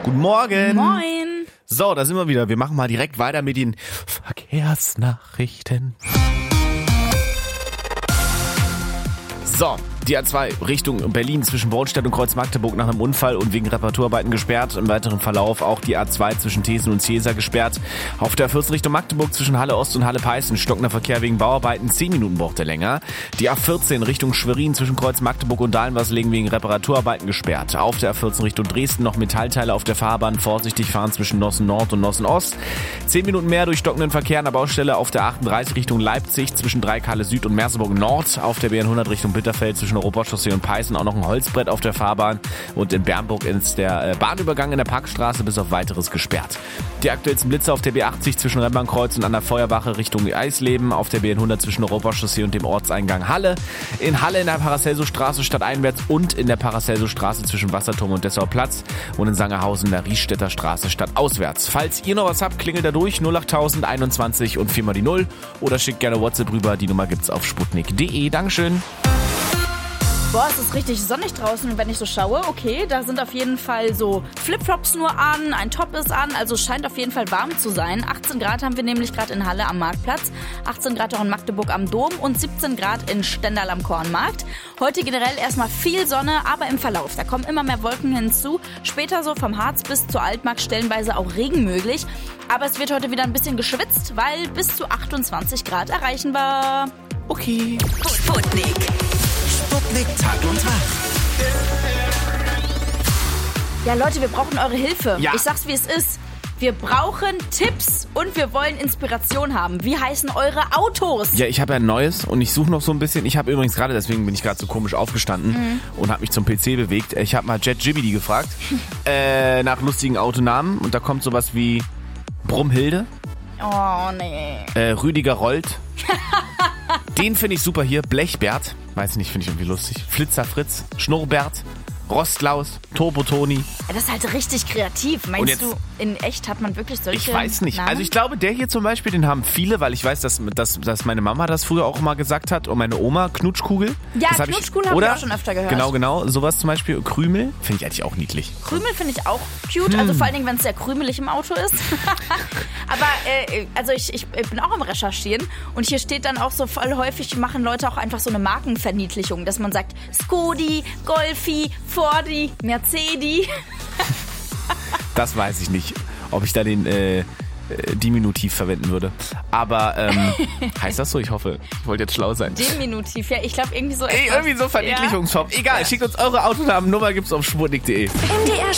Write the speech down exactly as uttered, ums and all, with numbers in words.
Guten Morgen. Moin. So, da sind wir wieder. Wir machen mal direkt weiter mit den Verkehrsnachrichten. So, die A zwei Richtung Berlin zwischen Bornstedt und Kreuz Magdeburg nach einem Unfall und wegen Reparaturarbeiten gesperrt. Im weiteren Verlauf auch die A zwei zwischen Thesen und Ciesa gesperrt. Auf der A vierzehn Richtung Magdeburg zwischen Halle Ost und Halle Peißen stockender Verkehr wegen Bauarbeiten. zehn Minuten braucht er länger. Die A vierzehn Richtung Schwerin zwischen Kreuz Magdeburg und Dahlenwasserlegen wegen Reparaturarbeiten gesperrt. Auf der A vierzehn Richtung Dresden noch Metallteile auf der Fahrbahn. Vorsichtig fahren zwischen Nossen Nord und Nossen Ost. zehn Minuten mehr durch stockenden Verkehr an der Baustelle auf der achtunddreißig Richtung Leipzig zwischen Dreieckhalle Süd und Merseburg Nord. Auf der B hundert Richtung Bitterfeld zwischen Europachaussee und Peißen auch noch ein Holzbrett auf der Fahrbahn und in Bernburg ist der Bahnübergang in der Parkstraße bis auf weiteres gesperrt. Die aktuellsten Blitze auf der B achtzig zwischen Remmernkreuz und an der Feuerwache Richtung Eisleben, auf der B hundert zwischen Europachaussee und dem Ortseingang Halle, in Halle in der Paracelso-Straße stadteinwärts und in der Paracelso-Straße zwischen Wasserturm und Dessauer Platz und in Sangerhausen in der Riesstädter Straße stadtauswärts. Falls ihr noch was habt, klingelt da durch null achttausend einundzwanzig und viermal die Null oder schickt gerne WhatsApp rüber, die Nummer gibt's auf sputnik punkt de. Dankeschön. Boah, es ist richtig sonnig draußen, wenn ich so schaue. Okay, da sind auf jeden Fall so Flipflops nur an, ein Top ist an, also scheint auf jeden Fall warm zu sein. achtzehn Grad haben wir nämlich gerade in Halle am Marktplatz, achtzehn Grad auch in Magdeburg am Dom und siebzehn Grad in Stendal am Kornmarkt. Heute generell erstmal viel Sonne, aber im Verlauf, da kommen immer mehr Wolken hinzu. Später so vom Harz bis zur Altmark stellenweise auch Regen möglich. Aber es wird heute wieder ein bisschen geschwitzt, weil bis zu achtundzwanzig Grad erreichen wir. Okay. Sputnik. Sputnik Tag und Tag. Ja, Leute, wir brauchen eure Hilfe. Ja. Ich sag's, wie es ist. Wir brauchen Tipps und wir wollen Inspiration haben. Wie heißen eure Autos? Ja, ich habe ja ein neues und ich suche noch so ein bisschen. Ich habe übrigens gerade, deswegen bin ich gerade so komisch aufgestanden mhm. und habe mich zum P C bewegt. Ich habe mal JetGibidi gefragt äh, nach lustigen Autonamen und da kommt sowas wie Brumhilde. Oh, nee. Äh, Rüdiger Rollt. Den finde ich super hier. Blechbert. Weiß nicht, finde ich irgendwie lustig. Flitzer Fritz. Schnurrbert. Rostlaus. Turbo Toni. Das ist halt richtig kreativ. Meinst du, in echt hat man wirklich solche Ich weiß nicht. Namen? Also ich glaube, der hier zum Beispiel, den haben viele, weil ich weiß, dass, dass, dass meine Mama das früher auch immer gesagt hat und meine Oma, Knutschkugel. Ja, das hab Knutschkugel habe ich auch schon öfter gehört. Genau, genau. Sowas zum Beispiel. Krümel. Finde ich eigentlich auch niedlich. Krümel finde ich auch cute, hm. also vor allen Dingen, wenn es sehr krümelig im Auto ist. Aber äh, also ich, ich bin auch am Recherchieren und hier steht dann auch so voll häufig, machen Leute auch einfach so eine Markenverniedlichung, dass man sagt Skodi, Golfi, Fordi, Mercedes. Das weiß ich nicht, ob ich da den äh, Diminutiv verwenden würde. Aber ähm, heißt das so? Ich hoffe. Ich wollte jetzt schlau sein. Diminutiv, ja, ich glaube irgendwie so. Ey, irgendwie so Verniedlichungsform. Ja. Egal, schickt uns eure Autonamen. Nummer gibt's auf sputnik punkt de. M D R